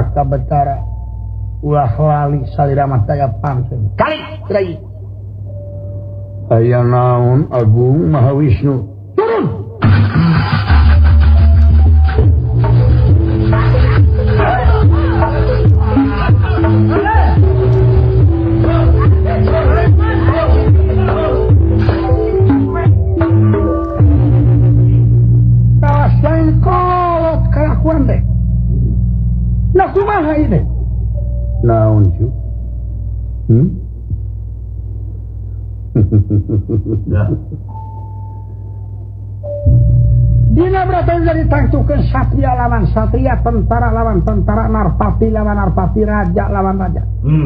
Raka Betara ulah lali salira daya pangsen kali Rai aya naon Agung Mahawisnu turun kawasan kolot kelakuan deh nah kumaha ini naon cu dina berapa jadi tangtukeun satria lawan satria tentara lawan tentara narpati lawan narpati raja lawan raja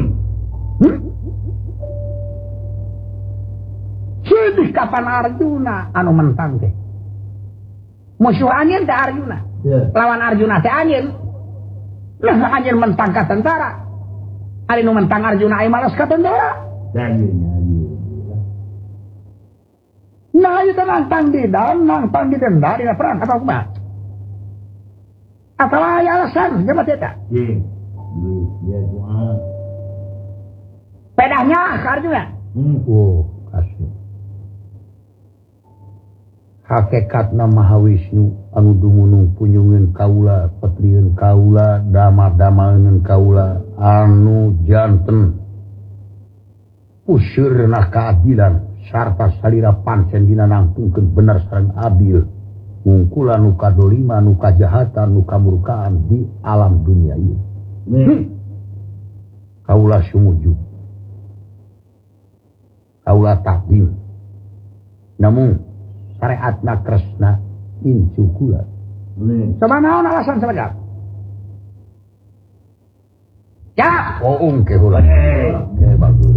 sedih kapan Arjuna anu mentang teh musuh anjeun teh Arjuna lawan Arjuna teh anjeun lah anjeun mentang ka tentara ari nu mentang Arjuna aya males ka tentara nah itu nantang di dalam nantang di denda di perang atau apa atau ada alasan coba tidak pedahnya Arjuna kasih hakikatna Mahawisnu anu dumunung punyungeun kaula petrieun kaula dama-damaeun kaula anu janten useurna keadilan sarta salira pancen dina nangtungkeun bener sareng adil ngungkula nu kadolima nu kajahatan nu kamurkaan di alam dunia ieu kaula sumujud kaula takdim namun syariatna kresna incu kula sabanaon alasan sabada ya ke kula ke bagus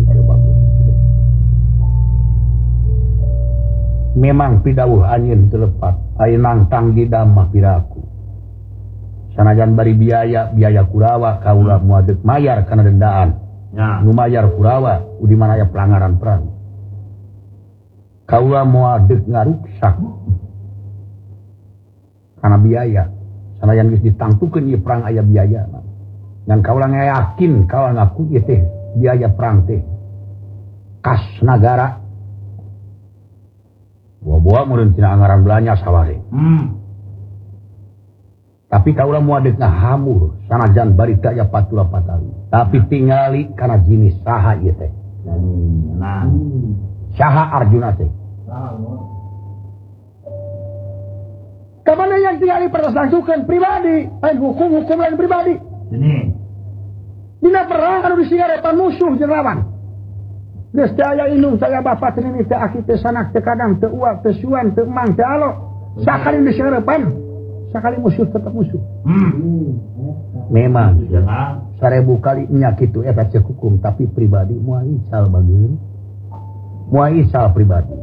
memang pidawuh anjeun teu lepat aya nangtang di damah piraku sanajan bari biaya Kurawa kaula moal deuk mayar kana dendaan nu mayar Kurawa di mana aya pelanggaran perang kaula moal deuk ngaruksak kana biaya sanajan geus ditangtukeun ieu perang aya biaya dan kaula yakin kaula ngaku ieu teh biaya perang teh kas nagara buah-buah meureun tina anggaran belanja saware tapi kaula moal deuk ngahamur sanajan bari daya patula patali tapi tingali kana jinis saha ieu teh saha Arjuna teh kamana yang tingali perasangsukeun pribadi lain hukum lain pribadi dina perang anu disingarepan musuh jeung lawan geus teh aya indung saya bapak teh teh aki teh sanak teh kadang teh uak teh suan teh emang teh alo sakali disingarepan sakali musuh tetap musuh memang 1000 kali nya kitu eta cek hukum tapi pribadi moal ical bageun moal ical pribadi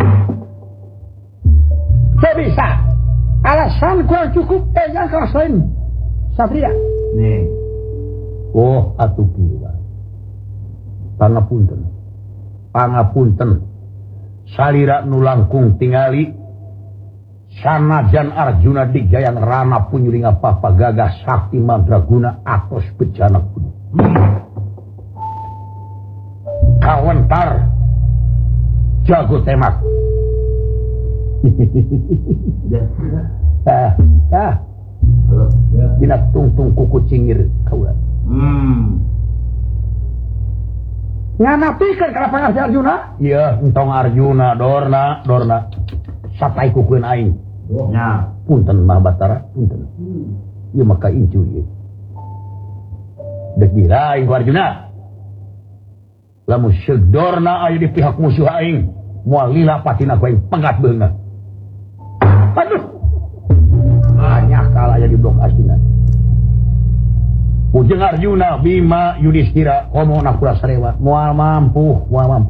teu bisa alasan kurang cukup yang kawasan satria atuh kieu pangapunten salira nu langkung tingali sanajan Arjuna digayang rana punyuring apa gagah sakti mandraguna atos bejana kudu kawentar jago tembak dina tungtung kuku cingir kaula nganapikeun ka lapangan si Arjuna iya entong Arjuna dorna sapai kukeun aing punten Mahabatara punten ieu maka incu ieu deuk diraing ku Arjuna lamun segdorna aya di pihak musuh aing moal lila patina ku aing pegat beungeut aduh banyak kala aya di blok Astina Ujeng Arjuna, Bima, Yudhistira, Komo, Nakula, Sarewa, moal mampu.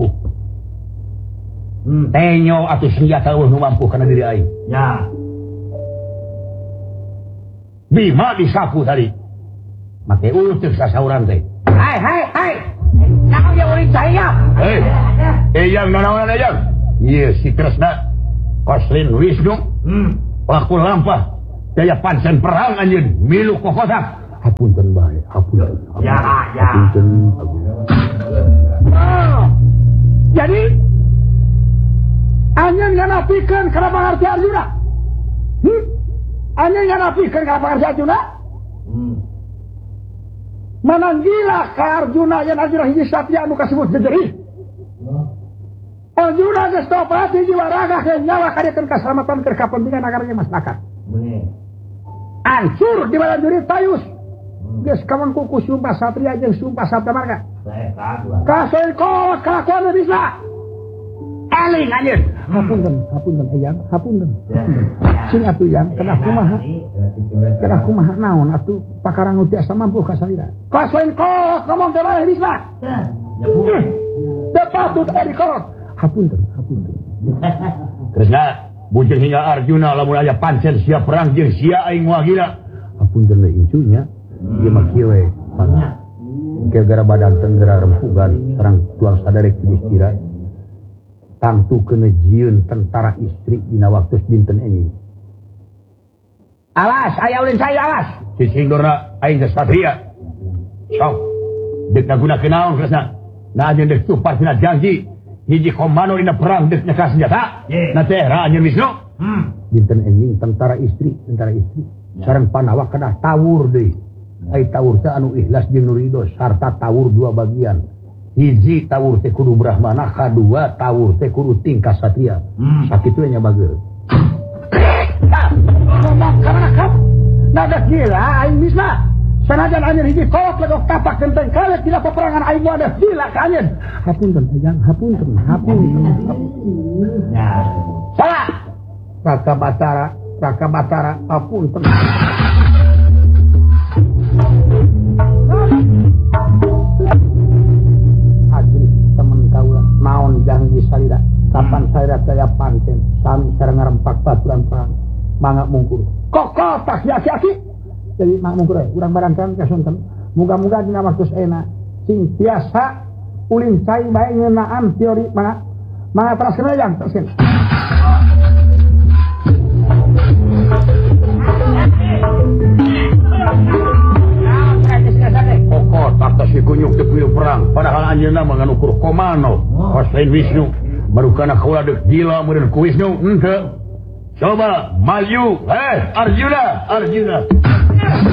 Tenyo atau senjata nu mampu karena diri aing. Ya. Bima disapu tadi. Make utuh sasauran teh. Hai. Naon yang uring saya? Eyang nanaonan eyang. Ieu si Kresna. Koslin Wisnu. Laku lampah. Daya pancen perang anjeun milu kokosak. Hapunten bae, hapunten. Ya. Hapunten. Jadi anjeun nganapikeun kana pangarti Arjuna. Anjeun nganapikeun kana pangarti Arjuna? Mananggila ka Arjuna yang Arjuna hiji satya anu kasebut Jejerih. Arjuna geus topat hiji waraga ke nyawa kadekeun kasalamatan keur kapentingan agaranya masyarakat. Ancur di Balanjuri Tayus. Geus kamangku ku sumpah satria jeung sumpah sabda marga. Kasoin kolot kelakuan bisa. Eling anjeun. Hapunten eyang, hapunten. Sing atuh yang kenah kumaha naon atuh pakarang nu tiasa mampu ka salira. Kasoin kolot ngomong teh bae bisa. Teu patut aya dikolot. Hapunten. Kresna bujeng hingga Arjuna lamun aya pancen sia perang jeung sia aing wagina. Hapunten deui incunya. Ieu mah kieu we. Gara badan tenggera rempugan sareng tuang saderek Yudhistira. Tangtu kena jieun tentara istri dina waktu dinten enjing. Alas, aya ulin saya alas. Sisingdurna aing geus satria. Sok. Deuk ngagunakeun naon Kresna? Na anjeun deuk tupar tina janji. Hiji komando dina perang deuk nyeka senjata. Na teh ra anjeun Wisnu. Dinten enjing tentara istri. Sareng Pandawa kedah tawur deui. Ai tawur teh anu ikhlas jeung nu ridho sarta tawur dua bagian. Hiji tawur teh kudu brahmana, kadua tawur teh kudu tingkat satria. Sakitu nya bageul. Ngomong kana kap. Nada gila aing bisa. Sanajan anjeun hiji kolot legok tapak genteng kalet dina peperangan aing mah ada gila ka anjeun. Hapunten ejang, hapunten. Salah. Raka Batara, hapunten. Adri temen kaula naon janji salira kapan salira daya pancen sami sareng ngarempak baturan perang mangga mungkur kokol tak aki-aki jadi mangga mungkur urang barangkan kasonten muga-muga dina waktu enak sing biasa ulin cai bae ngeunaan teori mangga teraskeun yang teraskeun Pokok tak si kunyuk teu pieu perang padahal anjeunna mah nganukur komando. Kasoin Wisnu marukana kaula deuk gila meureun ku Wisnu henteu. Coba maju Arjuna